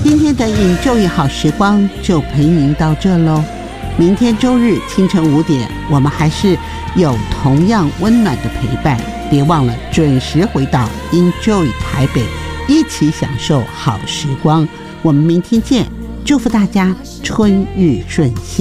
今天的Enjoy好时光就陪您到这咯。明天周日清晨5点，我们还是有同样温暖的陪伴。别忘了准时回到 Enjoy 台北，一起享受好时光。我们明天见，祝福大家春日顺心。